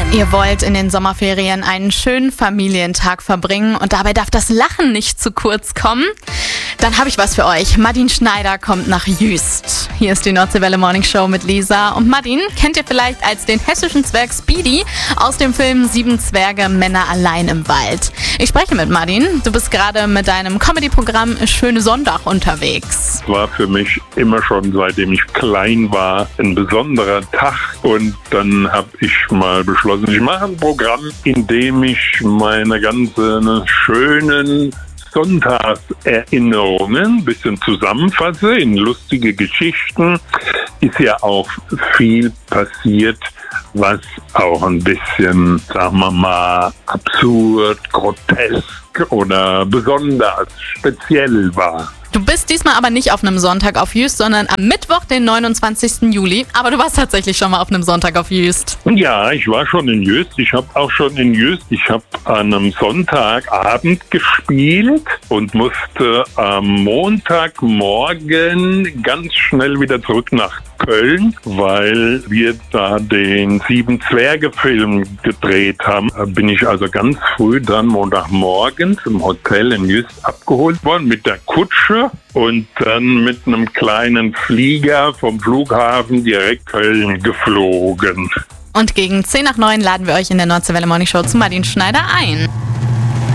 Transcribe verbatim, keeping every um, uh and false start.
Ihr wollt in den Sommerferien einen schönen Familientag verbringen und dabei darf das Lachen nicht zu kurz kommen? Dann habe ich was für euch. Madin Schneider kommt nach Jüst. Hier ist die Nordseewelle Morning Show mit Lisa. Und Madin kennt ihr vielleicht als den hessischen Zwerg Speedy aus dem Film Sieben Zwerge, Männer allein im Wald. Ich spreche mit Madin. Du bist gerade mit deinem Comedy-Programm Schöne Sonntag unterwegs. War für mich immer schon, seitdem ich klein war, ein besonderer Tag. Und dann habe ich mal beschlossen, ich mache ein Programm, in dem ich meine ganzen schönen Sonntagserinnerungen ein bisschen zusammenfasse in lustige Geschichten. Ist ja auch viel passiert, was auch ein bisschen, sagen wir mal, absurd, grotesk oder besonders speziell war. Du bist diesmal aber nicht auf einem Sonntag auf Jüst, sondern am Mittwoch, den neunundzwanzigsten Juli. Aber du warst tatsächlich schon mal auf einem Sonntag auf Jüst. Ja, ich war schon in Jüst. Ich habe auch schon in Jüst. Ich habe an einem Sonntagabend gespielt und musste am Montagmorgen ganz schnell wieder zurück nach Köln, weil wir da den Sieben Zwerge Film gedreht haben. Da bin ich also ganz früh dann Montagmorgens im Hotel in Jüst abgeholt worden mit der Kutsche und dann mit einem kleinen Flieger vom Flughafen direkt Köln geflogen. Und gegen zehn nach neun laden wir euch in der Nordseewelle Morning Show zu Madin Schneider ein.